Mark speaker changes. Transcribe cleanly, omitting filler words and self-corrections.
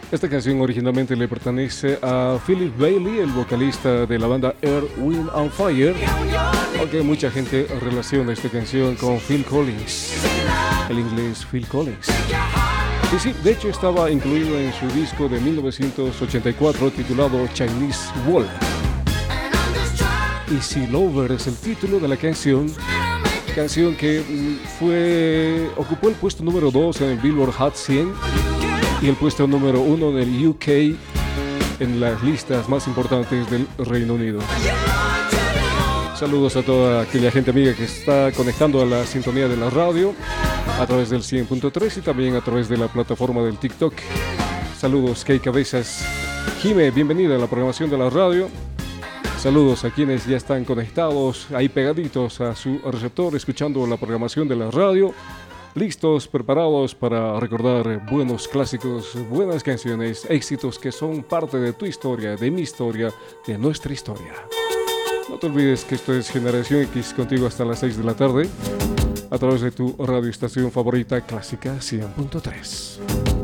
Speaker 1: Esta canción originalmente le pertenece a Philip Bailey, el vocalista de la banda Earth, Wind and Fire, aunque mucha gente relaciona esta canción con Phil Collins, el inglés Phil Collins. Y sí, de hecho estaba incluido en su disco de 1984 titulado Chinese Wall. Easy Lover es el título de la canción que ocupó el puesto número 2 en el Billboard Hot 100 y el puesto número 1 en el UK, en las listas más importantes del Reino Unido. Saludos a toda aquella gente amiga que está conectando a la sintonía de la radio a través del 100.3 y también a través de la plataforma del TikTok. Saludos, Kay Cabezas. Jime, bienvenida a la programación de la radio. Saludos a quienes ya están conectados ahí pegaditos a su receptor, escuchando la programación de la radio. Listos, preparados para recordar buenos clásicos, buenas canciones, éxitos que son parte de tu historia, de mi historia, de nuestra historia. No te olvides que esto es Generación X, contigo hasta las 6 de la tarde, a través de tu radioestación favorita, Clásica 100.3.